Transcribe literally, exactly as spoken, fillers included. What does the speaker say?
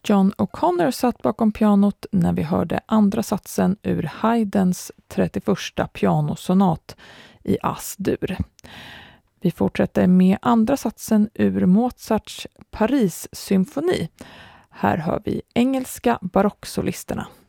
John O'Connor satt bakom pianot när vi hörde andra satsen ur Haydns trettioförsta pianosonat i As-dur. Vi fortsätter med andra satsen ur Mozarts Paris-symfoni. Här hör vi engelska barocksolisterna.